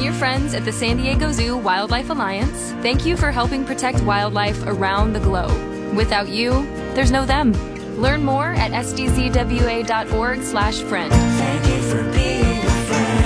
your friends at the San Diego Zoo Wildlife Alliance, thank you for helping protect wildlife around the globe. Without you, there's no them. Learn more at sdzwa.org/friend. Thank you for being a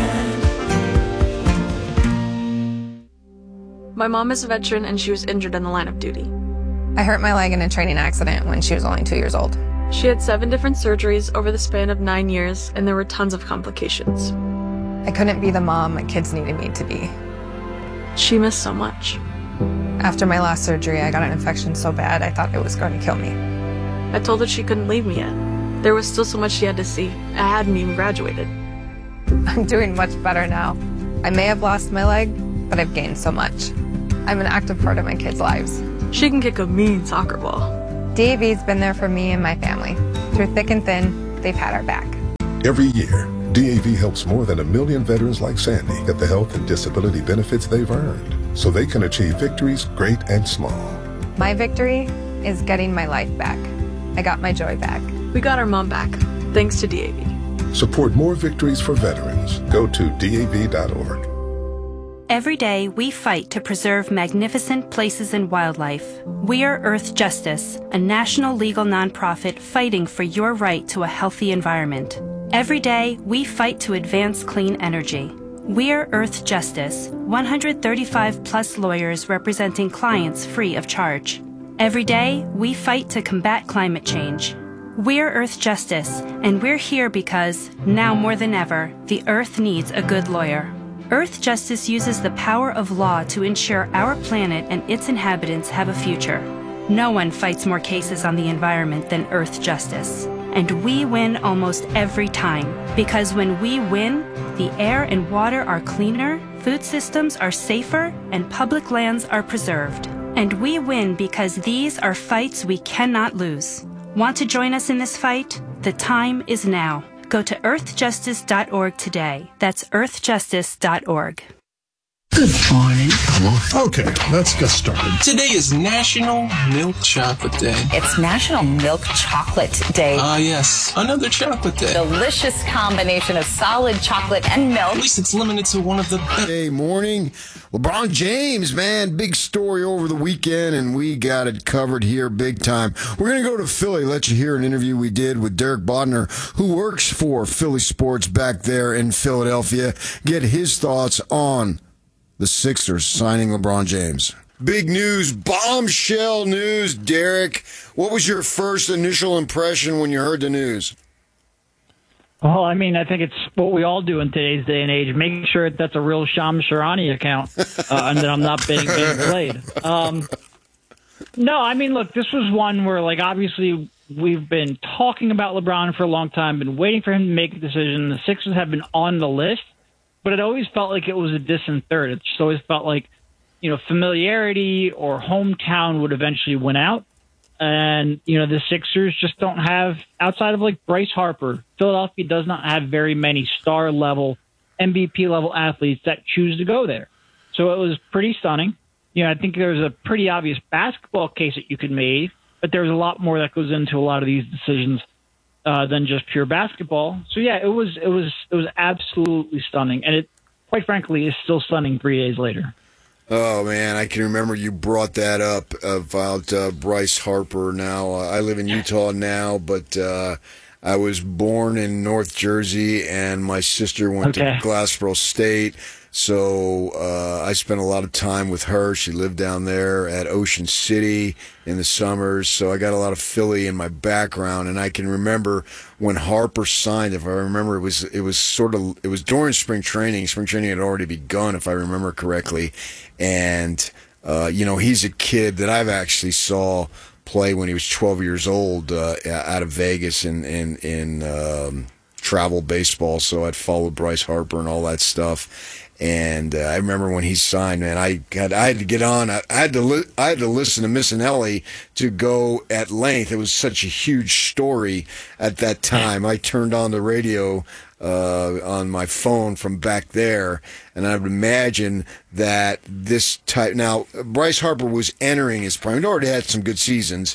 friend. My mom is a veteran and she was injured in the line of duty. I hurt my leg in a training accident when she was only 2 years old. She had 7 different surgeries over the span of 9 years, and there were tons of complications. I couldn't be the mom my kids needed me to be. She missed so much. After my last surgery, I got an infection so bad I thought it was going to kill me. I told her she couldn't leave me yet. There was still so much she had to see. I hadn't even graduated. I'm doing much better now. I may have lost my leg, but I've gained so much. I'm an active part of my kids' lives. She can kick a mean soccer ball. DAV's been there for me and my family. Through thick and thin, they've had our back. Every year, DAV helps more than 1 million veterans like Sandy get the health and disability benefits they've earned so they can achieve victories great and small. My victory is getting my life back. I got my joy back. We got our mom back, thanks to DAV. Support more victories for veterans. Go to DAV.org. Every day, we fight to preserve magnificent places and wildlife. We are Earth Justice, a national legal nonprofit fighting for your right to a healthy environment. Every day, we fight to advance clean energy. We are Earth Justice, 135-plus lawyers representing clients free of charge. Every day, we fight to combat climate change. We're Earth Justice, and we're here because, now more than ever, the Earth needs a good lawyer. Earth Justice uses the power of law to ensure our planet and its inhabitants have a future. No one fights more cases on the environment than Earth Justice. And we win almost every time. Because when we win, the air and water are cleaner, food systems are safer, and public lands are preserved. And we win because these are fights we cannot lose. Want to join us in this fight? The time is now. Go to earthjustice.org today. That's earthjustice.org. Good morning. Okay, let's get started. Today is National Milk Chocolate Day. It's National Milk Chocolate Day. Yes, another chocolate day. Delicious combination of solid chocolate and milk. At least it's limited to one of the best. Hey, morning. LeBron James, man, big story over the weekend, and we got it covered here big time. We're going to go to Philly, let you hear an interview we did with Derek Bodner, who works for Philly Sports back there in Philadelphia. Get his thoughts on the Sixers signing LeBron James. Big news, bombshell news, Derek. What was your first initial impression when you heard the news? Well, I mean, I think it's what we all do in today's day and age. Make sure that's a real Shams Charania account and that I'm not being played. No, I mean, look, this was one where, like, obviously we've been talking about LeBron for a long time, been waiting for him to make a decision. The Sixers have been on the list. But it always felt like it was a distant third. It just always felt like, familiarity or hometown would eventually win out. And, the Sixers just don't have, outside of like Bryce Harper, Philadelphia does not have very many star-level, MVP-level athletes that choose to go there. So it was pretty stunning. I think there's a pretty obvious basketball case that you could make, but there's a lot more that goes into a lot of these decisions than just pure basketball. So yeah, it was absolutely stunning, and it, quite frankly, is still stunning 3 days later. Oh man, I can remember you brought that up about Bryce Harper. Now I live in Utah now, but I was born in North Jersey, and my sister went to Glassboro State. So I spent a lot of time with her. She lived down there at Ocean City in the summers. So I got a lot of Philly in my background. And I can remember when Harper signed, if I remember, it was during spring training. Spring training had already begun, if I remember correctly. And, he's a kid that I've actually saw play when he was 12 years old out of Vegas in travel baseball. So I'd followed Bryce Harper and all that stuff. And I remember when he signed, man, I had to get on. I had to listen to Missinelli to go at length. It was such a huge story at that time. I turned on the radio on my phone from back there, and I would imagine that this type. Now, Bryce Harper was entering his prime. He'd already had some good seasons.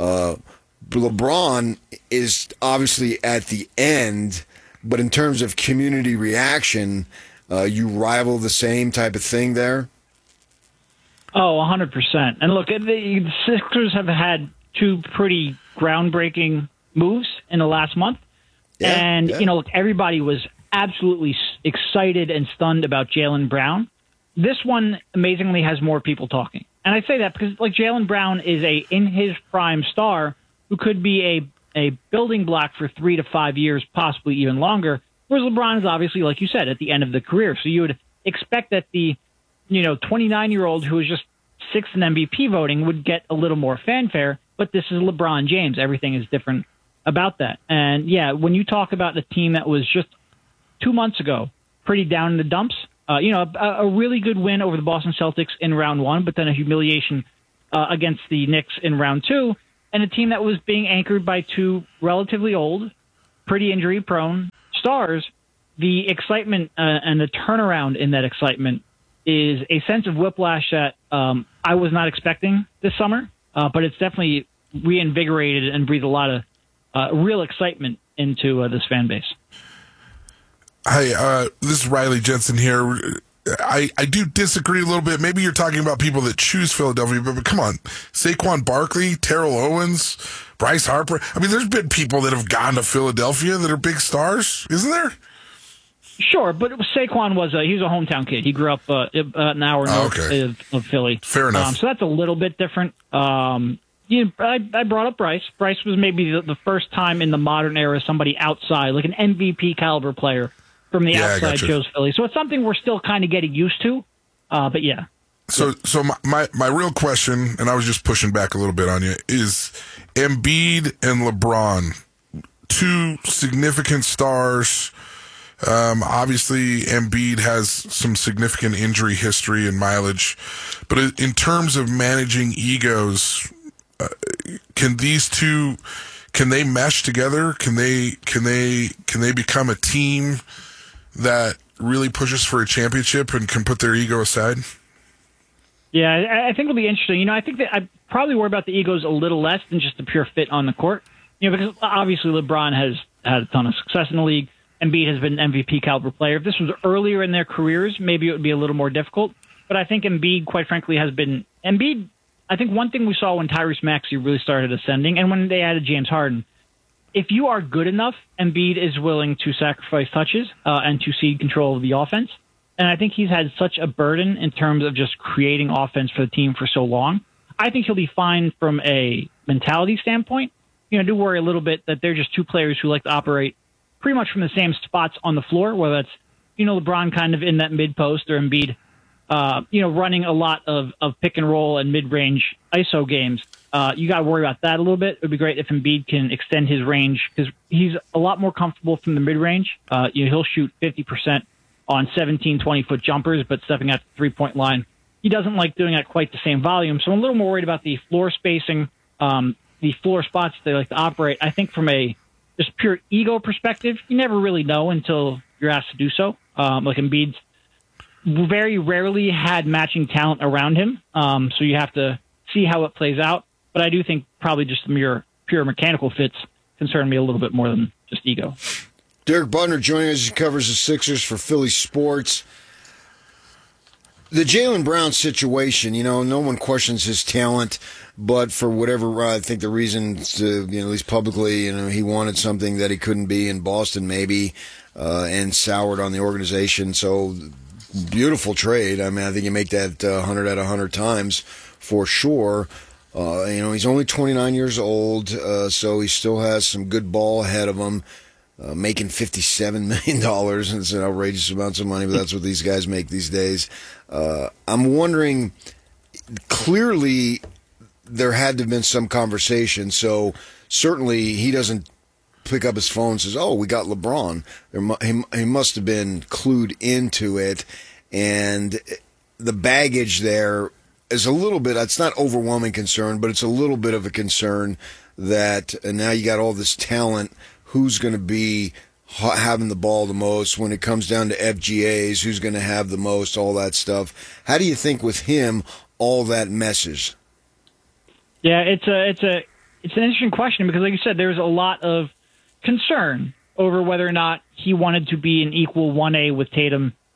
LeBron is obviously at the end, but in terms of community reaction, You rival the same type of thing there? Oh, 100%. And look, the Sixers have had two pretty groundbreaking moves in the last month. Look, everybody was absolutely excited and stunned about Jaylen Brown. This one, amazingly, has more people talking. And I say that because, like, Jaylen Brown is in his prime star who could be a building block for 3 to 5 years, possibly even longer, whereas LeBron is obviously, like you said, at the end of the career. So you would expect that the 29-year-old who was just sixth in MVP voting would get a little more fanfare, but this is LeBron James. Everything is different about that. And, yeah, when you talk about a team that was just 2 months ago pretty down in the dumps, a really good win over the Boston Celtics in round one, but then a humiliation against the Knicks in round two, and a team that was being anchored by two relatively old, pretty injury-prone stars. The excitement and the turnaround in that excitement is a sense of whiplash that I was not expecting this summer, but it's definitely reinvigorated and breathed a lot of real excitement into this fan base. Hi, this is Riley Jensen here. I do disagree a little bit. Maybe you're talking about people that choose Philadelphia, but come on. Saquon Barkley, Terrell Owens, Bryce Harper. I mean, there's been people that have gone to Philadelphia that are big stars, isn't there? Sure, but Saquon was he was a hometown kid. He grew up an hour north of Philly. Fair enough. So that's a little bit different. I brought up Bryce. Bryce was maybe the first time in the modern era somebody outside, like an MVP caliber player from the outside chose Philly. So it's something we're still kind of getting used to. But yeah. So my real question, and I was just pushing back a little bit on you, is Embiid and LeBron, two significant stars. Obviously, Embiid has some significant injury history and mileage, but in terms of managing egos, can these two, can they mesh together? Can they become a team that really pushes for a championship and can put their ego aside? Yeah, I think it'll be interesting. I think that I probably worry about the egos a little less than just the pure fit on the court. Because obviously LeBron has had a ton of success in the league. Embiid has been an MVP caliber player. If this was earlier in their careers, maybe it would be a little more difficult. But I think Embiid, quite frankly, has been Embiid. I think one thing we saw when Tyrese Maxey really started ascending, and when they added James Harden, if you are good enough, Embiid is willing to sacrifice touches and to cede control of the offense. And I think he's had such a burden in terms of just creating offense for the team for so long. I think he'll be fine from a mentality standpoint. I do worry a little bit that they're just two players who like to operate pretty much from the same spots on the floor, whether that's, LeBron kind of in that mid-post or Embiid, running a lot of pick and roll and mid-range ISO games. You got to worry about that a little bit. It would be great if Embiid can extend his range because he's a lot more comfortable from the mid-range. He'll shoot 50% on 17, 20-foot jumpers, but stepping out the three-point line, he doesn't like doing at quite the same volume. So I'm a little more worried about the floor spacing, the floor spots they like to operate. I think from a just pure ego perspective, you never really know until you're asked to do so. Like Embiid's very rarely had matching talent around him, so you have to see how it plays out. But I do think probably just the pure mechanical fits concern me a little bit more than just ego. Derek Butner joining us. He covers the Sixers for Philly Sports. The Jaylen Brown situation, no one questions his talent, but for whatever, I think the reason, at least publicly, he wanted something that he couldn't be in Boston maybe, and soured on the organization. So, beautiful trade. I mean, I think you make that 100 out of 100 times for sure. He's only 29 years old, so he still has some good ball ahead of him. Making $57 million. It's an outrageous amount of money, but that's what these guys make these days. I'm wondering, clearly there had to have been some conversation, so certainly he doesn't pick up his phone and says, oh, we got LeBron. He must have been clued into it, and the baggage there is a little bit, it's not overwhelming concern, but it's a little bit of a concern that now you got all this talent. Who's going to be having the ball the most when it comes down to FGAs? Who's going to have the most? All that stuff. How do you think with him all that messes? Yeah, it's an interesting question because, like you said, there's a lot of concern over whether or not he wanted to be an equal 1A with Tatum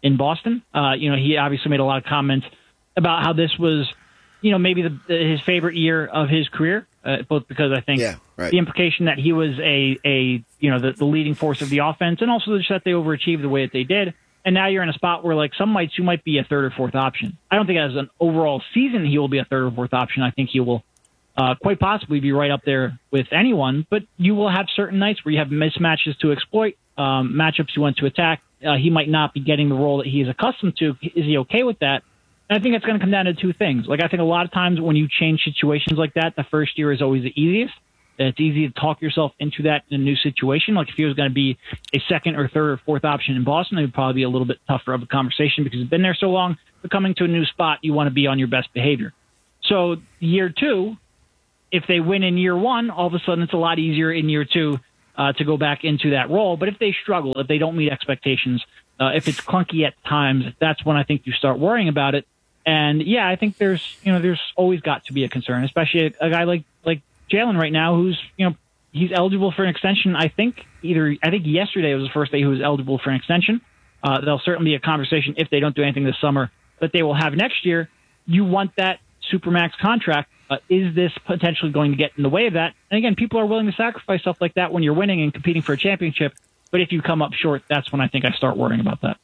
in Boston. He obviously made a lot of comments about how this was, maybe his favorite year of his career, both because I think the implication that he was the leading force of the offense, and also just that they overachieved the way that they did. And now you're in a spot where, like, some nights you might be a third or fourth option. I don't think as an overall season he will be a third or fourth option. I think he will quite possibly be right up there with anyone. But you will have certain nights where you have mismatches to exploit, matchups you want to attack. He might not be getting the role that he is accustomed to. Is he okay with that? And I think it's going to come down to two things. Like, I think a lot of times when you change situations like that, the first year is always the easiest. It's easy to talk yourself into that in a new situation. Like, if he was going to be a second or third or fourth option in Boston, it would probably be a little bit tougher of a conversation because you've been there so long. But coming to a new spot, you want to be on your best behavior. So year two, if they win in year one, all of a sudden it's a lot easier in year two to go back into that role. But if they struggle, if they don't meet expectations, if it's clunky at times, that's when I think you start worrying about it. And yeah, I think there's always got to be a concern, especially a guy like Jalen right now, who's, he's eligible for an extension. I think yesterday was the first day he was eligible for an extension. There'll certainly be a conversation if they don't do anything this summer that they will have next year. You want that Supermax contract. Is this potentially going to get in the way of that? And again, people are willing to sacrifice stuff like that when you're winning and competing for a championship. But if you come up short, that's when I think I start worrying about that.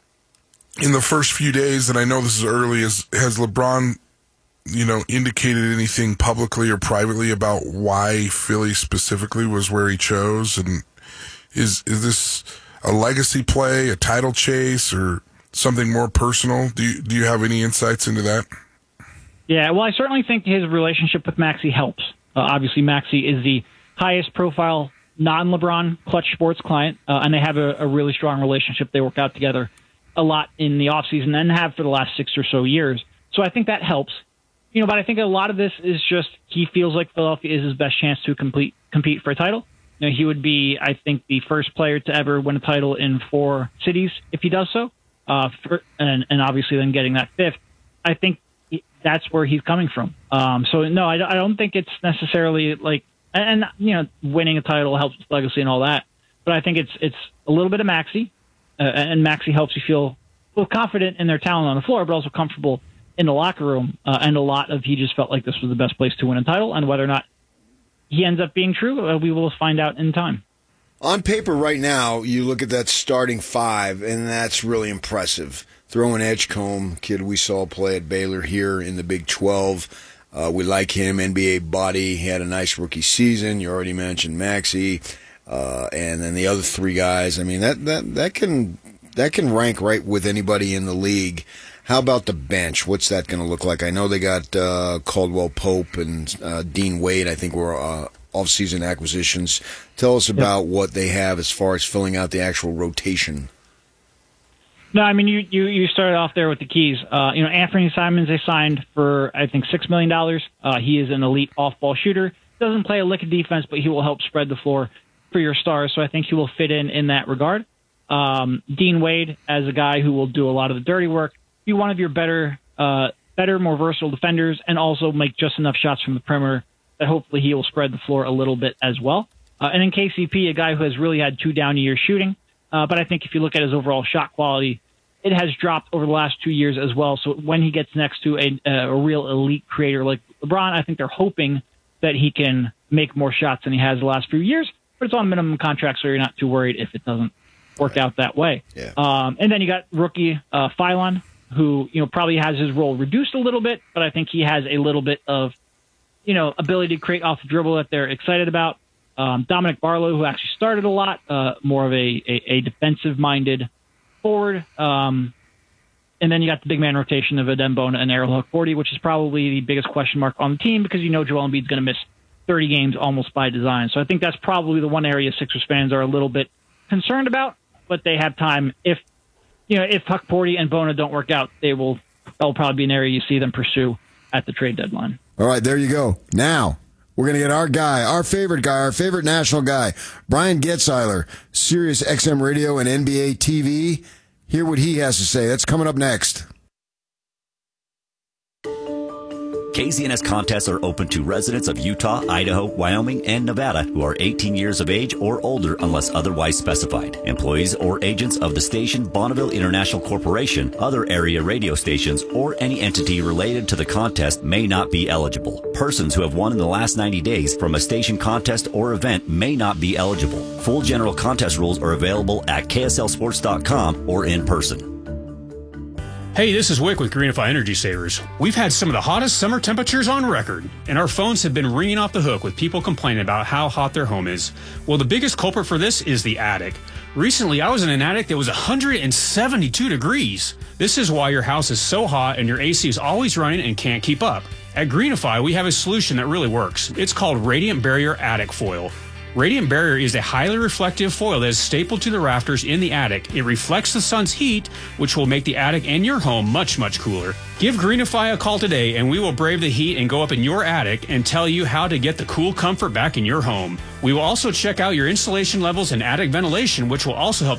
In the first few days, and I know this is early, has LeBron indicated anything publicly or privately about why Philly specifically was where he chose? And is this a legacy play, a title chase, or something more personal? Do you have any insights into that? Yeah, well, I certainly think his relationship with Maxey helps. Obviously, Maxey is the highest profile non-LeBron Clutch Sports client, and they have a really strong relationship. They work out together a lot in the offseason and have for the last 6 or so years. So I think that helps. But I think a lot of this is just he feels like Philadelphia is his best chance to compete for a title. He would be, I think, the first player to ever win a title in 4 cities if he does so, and obviously then getting that 5th. I think that's where he's coming from. So no, I don't think it's necessarily like, and winning a title helps with legacy and all that. But I think it's a little bit of Maxey, and Maxey helps you feel confident in their talent on the floor, but also comfortable in the locker room, and a lot of he just felt like this was the best place to win a title, and whether or not he ends up being true, we will find out in time. On paper right now, you look at that starting 5, and that's really impressive. Throwing Edgecombe, kid we saw play at Baylor here in the Big 12. We like him, NBA body. He had a nice rookie season. You already mentioned Maxey, and then the other 3 guys. I mean, that can rank right with anybody in the league. How about the bench? What's that going to look like? I know they got Caldwell Pope and Dean Wade, I think, were off-season acquisitions. Tell us about what they have as far as filling out the actual rotation. No, I mean, you started off there with the keys. Anthony Simons they signed for, I think, $6 million. He is an elite off-ball shooter. Doesn't play a lick of defense, but he will help spread the floor for your stars, so I think he will fit in that regard. Dean Wade as a guy who will do a lot of the dirty work. Be one of your better, more versatile defenders, and also make just enough shots from the perimeter that hopefully he will spread the floor a little bit as well. And then KCP, a guy who has really had 2 down years shooting, but I think if you look at his overall shot quality, it has dropped over the last 2 years as well. So when he gets next to a real elite creator like LeBron, I think they're hoping that he can make more shots than he has the last few years, but it's on a minimum contract, so you're not too worried if it doesn't work out that way. Yeah. And then you got rookie Philon, who probably has his role reduced a little bit, but I think he has a little bit of ability to create off the dribble that they're excited about. Dominic Barlow, who actually started a lot, more of a defensive-minded forward. And then you got the big man rotation of Adem Bona and Errol Hook-40, which is probably the biggest question mark on the team because Joel Embiid's going to miss 30 games almost by design. So I think that's probably the one area Sixers fans are a little bit concerned about, but they have time. If Hook-40 and Bona don't work out, that'll probably be an area you see them pursue at the trade deadline. All right, there you go. Now, we're going to get our favorite national guy, Brian Getzeiler, Sirius XM Radio and NBA TV. Hear what he has to say. That's coming up next. KZNS contests are open to residents of Utah, Idaho, Wyoming, and Nevada who are 18 years of age or older unless otherwise specified. Employees or agents of the station Bonneville International Corporation, other area radio stations, or any entity related to the contest may not be eligible. Persons who have won in the last 90 days from a station contest or event may not be eligible. Full general contest rules are available at KSLSports.com or in person. Hey, this is Wick with Greenify Energy Savers. We've had some of the hottest summer temperatures on record, and our phones have been ringing off the hook with people complaining about how hot their home is. Well, the biggest culprit for this is the attic. Recently, I was in an attic that was 172 degrees. This is why your house is so hot and your AC is always running and can't keep up. At Greenify, we have a solution that really works. It's called Radiant Barrier Attic Foil. Radiant Barrier is a highly reflective foil that is stapled to the rafters in the attic. It reflects the sun's heat, which will make the attic and your home much, much cooler. Give Greenify a call today and we will brave the heat and go up in your attic and tell you how to get the cool comfort back in your home. We will also check out your insulation levels and attic ventilation, which will also help